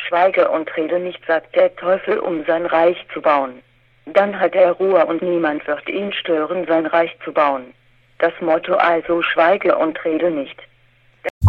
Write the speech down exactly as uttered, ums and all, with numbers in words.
Schweige und rede nicht, sagt der Teufel, um sein Reich zu bauen. Dann hat er Ruhe und niemand wird ihn stören, sein Reich zu bauen. Das Motto also: schweige und rede nicht.